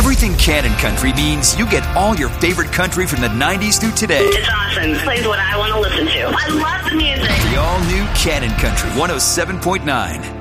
Everything Cannon Country means you get all your favorite country from the 90s through today. It's awesome. It plays what I want to listen to. I love the music. The all-new Cannon Country 107.9.